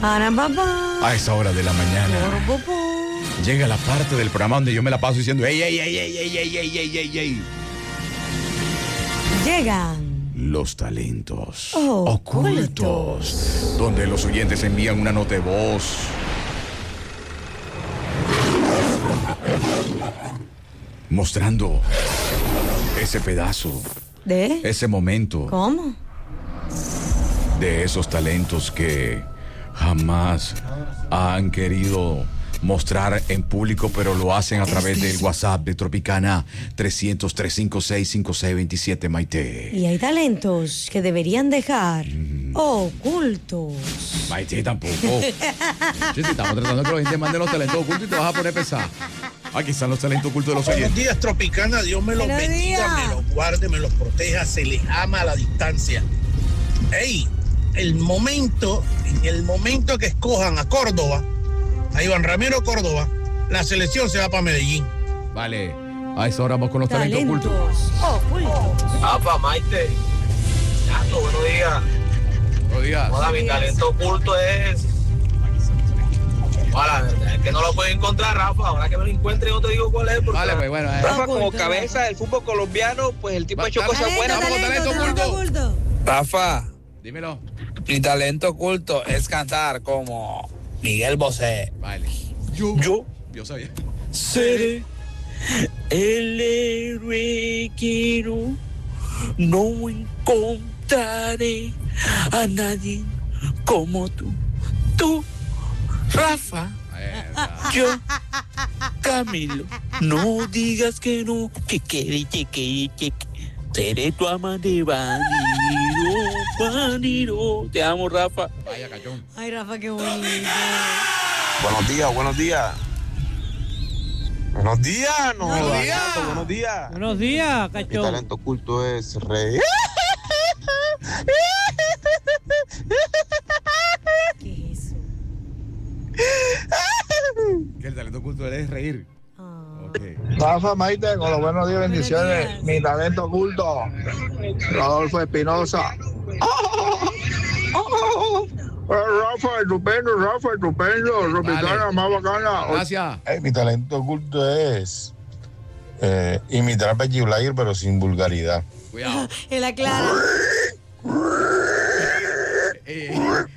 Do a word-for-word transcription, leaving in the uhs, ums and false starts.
Para papá. A esa hora de la mañana llega la parte del programa donde yo me la paso diciendo ey, ey, ey, ey, ey, ey, ey, ey, ey, ey. Llegan los talentos oh, ocultos, ocultos, donde los oyentes envían una nota de voz mostrando ese pedazo de ese momento. ¿Cómo? De esos talentos que jamás han querido mostrar en público, pero lo hacen a través del WhatsApp de Tropicana trescientos, trescientos cincuenta y seis, cincuenta y seis veintisiete, Maite. Y hay talentos que deberían dejar mm. ocultos. Maite, tampoco. Sí, estamos tratando de que la gente mande los talentos ocultos y te vas a poner pesado. Aquí están los talentos ocultos de los oyentes. Buenos días, Tropicana. Dios me los bendiga, días. me los guarde, me los proteja, se les ama a la distancia. Ey, el momento, en el momento que escojan a Córdoba, a Iván Ramiro Córdoba, la selección se va para Medellín. Vale, a esa hora vamos con los talentos, talentos ocultos. Ocultos. Apa, Maite. Chato, buenos días. Buenos días. Hola, mi talento oculto es... Hola, es que no lo puedo encontrar, Rafa. Ahora que me lo encuentre, yo te digo cuál es. Vale, pues bueno. Eh. Rafa, como cabeza del fútbol colombiano, pues el tipo ha hecho Va, cosas talento, buenas. Vamos con talento oculto. oculto. Rafa. Dímelo. Mi talento oculto es cantar como Miguel Bosé. Vale. Yo. Yo. Yo sabía. Seré el héroe que no, no encontraré a nadie como tú. Tú, Rafa. Yo, Camilo. No digas que no, que quiere, que quiere, que seré tu amante, bandido, bandido. Te amo, Rafa. Vaya, cachón. Ay, Rafa, qué bonito. Buenos días, buenos días. Buenos días, no. Buenos días. Buenos días. Buenos días, cachón. Mi talento oculto es reír. ¿Qué es eso? Que el talento oculto es reír. Okay. Rafa, Maite, con los buenos días, bendiciones. Días. Mi talento oculto, Rodolfo Espinosa. ¡Oh! ¡Oh! Rafa, estupendo, Rafa, estupendo. Tropicana, vale. Más bacana. Gracias. Hey, mi talento oculto es eh, imitar a Pechi Blair, pero sin vulgaridad. Cuidado. En la clara. eh,